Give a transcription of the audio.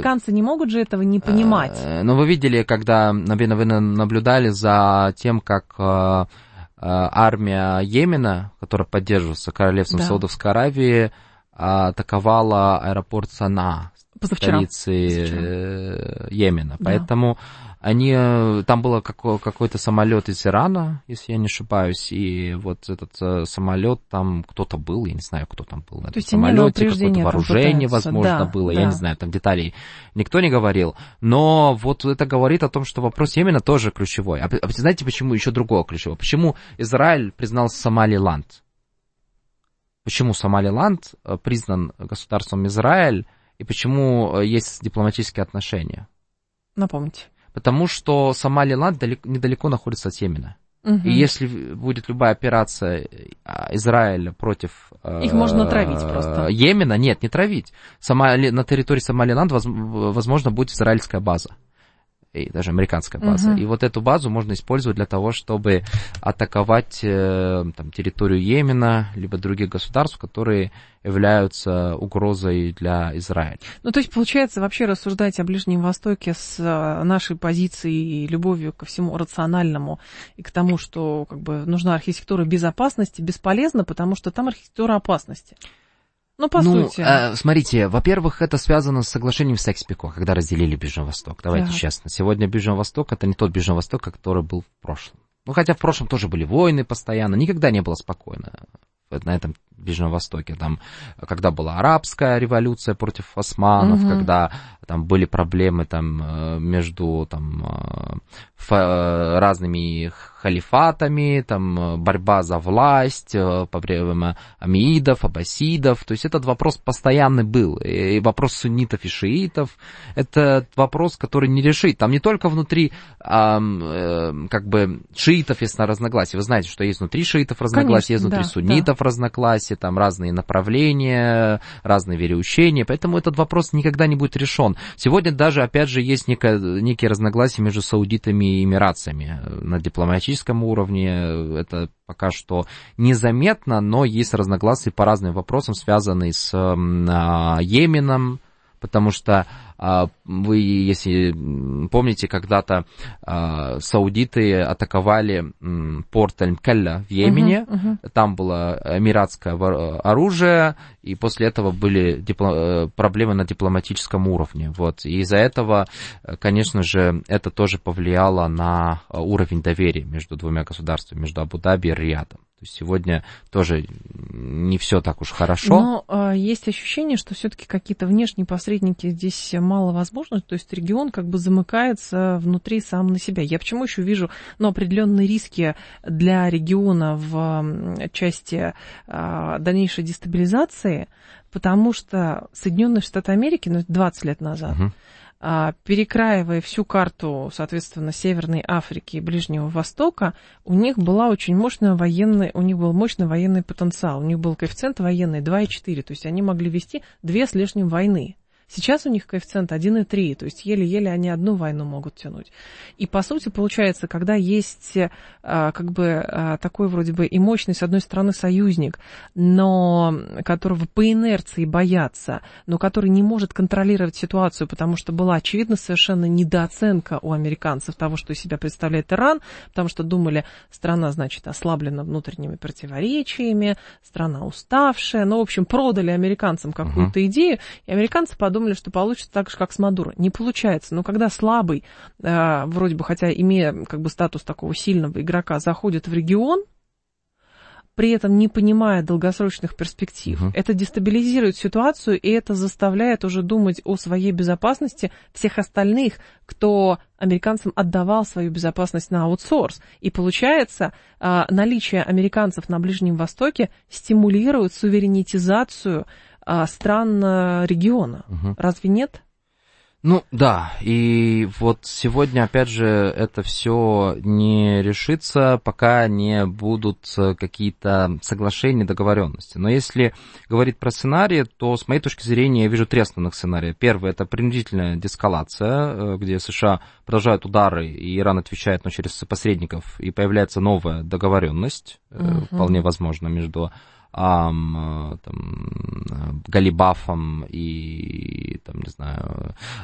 американцы не могут же этого не понимать. Но вы видели, когда, наверное, наблюдали за тем, как армия Йемена, которая поддерживается королевством Саудовской Аравии, атаковала аэропорт Санаа, столицы Йемена. Поэтому там был какой-то самолет из Ирана, если я не ошибаюсь, и вот этот самолет, там кто-то был, я не знаю, кто там был на этом самолете, какое-то вооружение, возможно, было, я не знаю, там деталей никто не говорил, но вот это говорит о том, что вопрос Йемена тоже ключевой. А знаете, почему еще другого ключевого? Почему Израиль признал Сомалиланд? Почему Сомалиланд признан государством Израиль, и почему есть дипломатические отношения? Напомните. Потому что Сомалиланд недалеко находится от Йемена. И если будет любая операция Израиля против их можно травить просто. Йемена, нет, не травить. На территории Сомалиланда, возможно, будет израильская база. И даже американская база. И вот эту базу можно использовать для того, чтобы атаковать там, территорию Йемена, либо других государств, которые являются угрозой для Израиля. Ну, то есть, получается, вообще рассуждать о Ближнем Востоке с нашей позицией и любовью ко всему рациональному и к тому, что как бы нужна архитектура безопасности, бесполезно, потому что там архитектура опасности. Ну, по сути. Смотрите, во-первых, это связано с соглашением в Секс-Пико, когда разделили Ближний Восток. Давайте честно. Сегодня Ближний Восток — это не тот Ближний Восток, который был в прошлом. Ну, хотя в прошлом тоже были войны постоянно, никогда не было спокойно на этом Ближнем Востоке. Там, когда была арабская революция против османов, когда там были проблемы там, между там, разными халифатами, там, борьба за власть, по время амиидов, аббасидов. То есть этот вопрос постоянный был. И вопрос суннитов и шиитов — это вопрос, который не решить. Там не только внутри как бы шиитов есть разногласия. Вы знаете, что есть внутри шиитов разногласия, есть внутри суннитов разногласия, там разные направления, разные вероучения. Поэтому этот вопрос никогда не будет решен. Сегодня даже, опять же, есть некие разногласия между саудитами и эмиратцами на дипломатическом уровне. Это пока что незаметно, но есть разногласия по разным вопросам, связанные с Йеменом, потому что вы, если помните, когда-то саудиты атаковали порт Аль-Мукалла в Йемене, там было эмиратское оружие, и после этого были проблемы на дипломатическом уровне. Вот. И из-за этого, конечно же, это тоже повлияло на уровень доверия между двумя государствами, между Абу-Даби и Риядом. То есть сегодня тоже не все так уж хорошо. Но есть ощущение, что все-таки какие-то внешние посредники здесь мало возможно. То есть регион как бы замыкается внутри сам на себя. Я почему еще вижу определенные риски для региона в части дальнейшей дестабилизации, потому что Соединенные Штаты Америки 20 лет назад, перекраивая всю карту, соответственно, Северной Африки и Ближнего Востока, у них был мощный военный потенциал. У них был коэффициент военный 2,4, то есть они могли вести 2 с лишним войны. Сейчас у них коэффициент 1,3, то есть еле-еле они одну войну могут тянуть. И, по сути, получается, когда есть как бы такой вроде бы и мощный, с одной стороны, союзник, но которого по инерции боятся, но который не может контролировать ситуацию, потому что была, очевидно, совершенно недооценка у американцев того, что из себя представляет Иран, потому что думали, страна, значит, ослаблена внутренними противоречиями, страна уставшая, в общем, продали американцам какую-то идею, и американцы подумали, что получится так же, как с Мадуро. Не получается. Но когда слабый, вроде бы, хотя имея как бы статус такого сильного игрока, заходит в регион, при этом не понимая долгосрочных перспектив, это дестабилизирует ситуацию, и это заставляет уже думать о своей безопасности всех остальных, кто американцам отдавал свою безопасность на аутсорс. И получается, наличие американцев на Ближнем Востоке стимулирует суверенитизацию стран региона. Разве нет? Ну, да, и вот сегодня, опять же, это все не решится, пока не будут какие-то соглашения, договоренности. Но если говорить про сценарии, то, с моей точки зрения, я вижу 3 основных сценария. Первый — это принудительная деэскалация, где США продолжают удары, и Иран отвечает, но через посредников, и появляется новая договоренность, вполне возможно, между там, Галибафом и, там, не знаю,